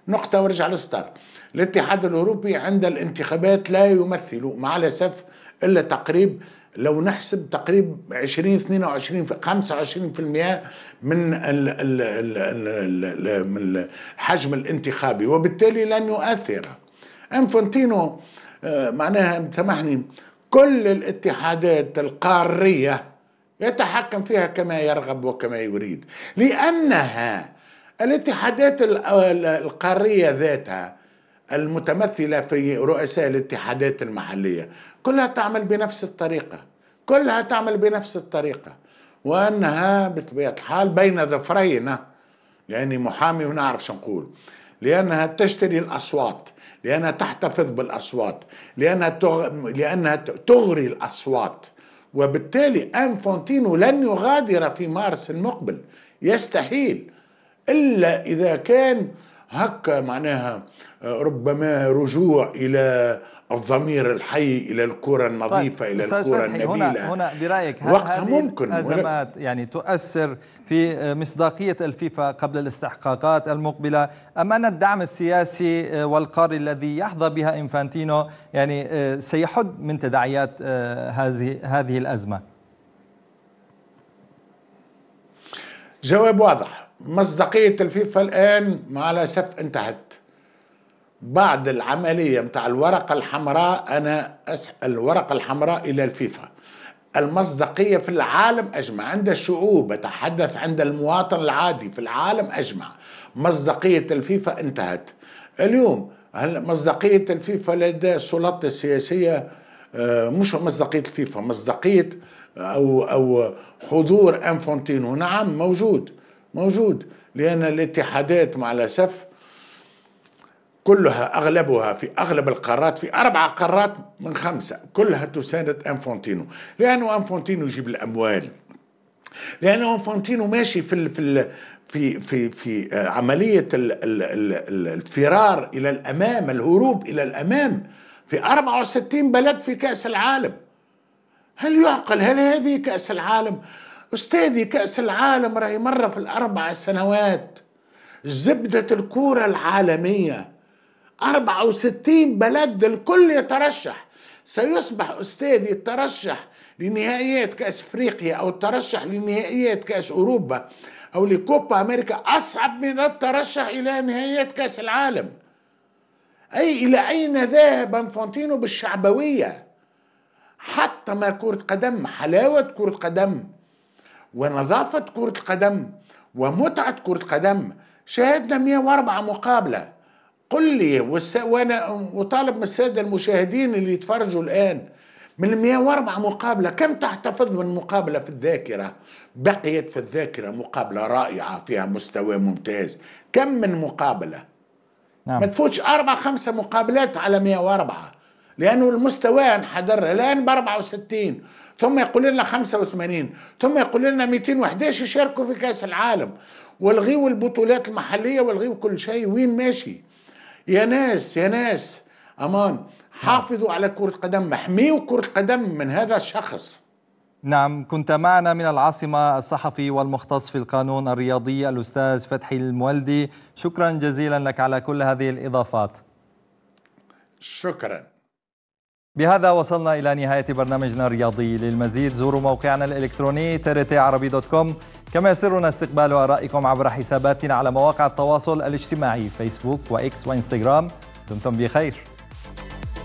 نقطة وارجع للستار. الاتحاد الأوروبي عند الانتخابات لا يمثل مع الأسف إلا تقريب، لو نحسب تقريب 20 22 25% من الحجم الانتخابي، وبالتالي لن يؤثر. انفانتينو معناها سامحني كل الاتحادات القارية يتحكم فيها كما يرغب وكما يريد، لأنها الاتحادات القارية ذاتها المتمثلة في رؤساء الاتحادات المحلية كلها تعمل بنفس الطريقة، كلها تعمل بنفس الطريقة، وأنها بطبيعة الحال بين ظفرين، لأني محامي ونعرف شو نقول، لأنها تشتري الأصوات، لأنها تحتفظ بالأصوات، لأنها تغري الأصوات. وبالتالي انفانتينو لن يغادر في مارس المقبل، يستحيل، إلا إذا كان هكا معناها ربما رجوع إلى الضمير الحي، إلى الكرة النظيفة، طيب إلى أستاذ الكرة فتحي، النبيلة. هنا برأيك وقتها هذه ممكن الأزمات يعني تؤثر في مصداقية الفيفا قبل الاستحقاقات المقبلة، أم أن الدعم السياسي والقاري الذي يحظى بها إنفانتينو يعني سيحد من تداعيات هذه الأزمة؟ جواب واضح. مصداقية الفيفا الآن مع الأسف انتهت بعد العملية متاع الورقة الحمراء. أنا أسأل الورقة الحمراء إلى الفيفا، المصداقية في العالم أجمع، عند الشعوب، أتحدث عند المواطن العادي في العالم أجمع، مصداقية الفيفا انتهت اليوم. مصداقية الفيفا لدى السلطات السياسية، مش مصداقية الفيفا، مصداقية أو حضور انفانتينو، نعم موجود، لأن الاتحادات مع الأسف كلها أغلبها في أغلب القارات، في 4 قارات من 5 كلها تساند انفانتينو، لأنه انفانتينو يجيب الأموال، لأنه انفانتينو ماشي في عملية الفرار إلى الأمام، الهروب إلى الأمام في 64 بلد في كأس العالم. هل يعقل؟ هل هذه كأس العالم؟ أستاذي كأس العالم راهي مرة في ال4 سنوات، زبدة الكرة العالمية 64 بلد الكل يترشح. سيصبح أستاذي الترشح لنهائيات كأس أفريقيا أو الترشح لنهائيات كأس أوروبا أو لكوبا أمريكا أصعب من الترشح إلى نهائيات كأس العالم. أي إلى أين ذهب انفانتينو بالشعبوية؟ حتى ما كرة قدم، حلاوة كرة قدم ونظافة كرة قدم ومتعة كرة قدم. شاهدنا 104 مقابلة. قل لي وانا وطالب من الساده المشاهدين اللي يتفرجوا الان، من 104 مقابله كم تحتفظ من مقابله في الذاكره بقيت في الذاكره مقابله رائعه فيها مستوى ممتاز؟ كم من مقابله؟ نعم. ما تفوتش 4 5 مقابلات على 104، لانه المستوى انحدر الان ب 64، ثم يقول لنا 85، ثم يقول لنا 211 يشاركوا في كاس العالم، والغيوا البطولات المحليه والغيوا كل شيء. وين ماشي؟ يا ناس أمان، حافظوا على كرة قدم، احميوا كرة قدم من هذا الشخص. نعم، كنت معنا من العاصمة الصحفي والمختص في القانون الرياضي الأستاذ فتحي المولدي، شكرا جزيلا لك على كل هذه الإضافات. شكرا. بهذا وصلنا إلى نهاية برنامجنا الرياضي. للمزيد زوروا موقعنا الإلكتروني trtarabi.com، كما يسرنا استقبال آرائكم عبر حساباتنا على مواقع التواصل الاجتماعي فيسبوك وإكس وإنستغرام. دمتم بخير.